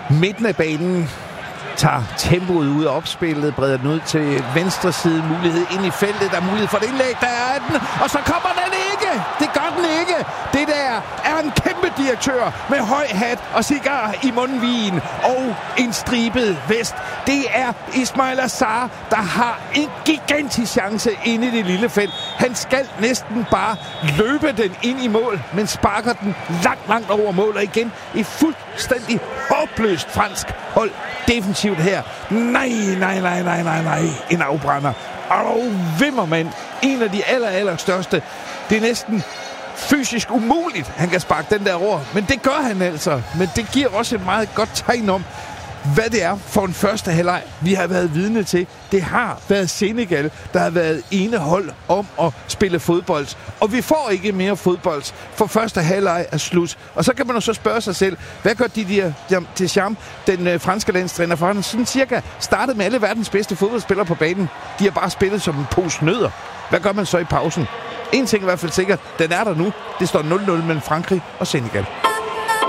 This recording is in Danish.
Midten af banen tager tempoet ud af opspillet, breder den ud til venstre side, mulighed ind i feltet, der er mulighed for et indlæg, der er den, og så kommer den ikke! Det gør den ikke! Det der er en kæmpe direktør med høj hat og cigar i mundvigen og en stribet vest. Det er Ismail Azar, der har en gigantisk chance inde i det lille felt. Han skal næsten bare løbe den ind i mål, men sparker den langt over mål, og igen et fuldstændig håbløst fransk hold defensivt her. Nej. En afbrænder. Og Wimmermann, en af de allerstørste. Det er næsten fysisk umuligt, han kan sparke den der over. Men det gør han altså. Men det giver også et meget godt tegn om, hvad det er for en første halvleg, vi har været vidne til. Det har været Senegal, der har været ene hold om at spille fodbold. Og vi får ikke mere fodbold, for første halvleg er slut. Og så kan man jo så spørge sig selv, hvad gør Didier Deschamps, den franske landstræner, for han sådan cirka startet med alle verdens bedste fodboldspillere på banen. De har bare spillet som en pose nødder. Hvad gør man så i pausen? En ting er i hvert fald sikkert, den er der nu. Det står 0-0 mellem Frankrig og Senegal.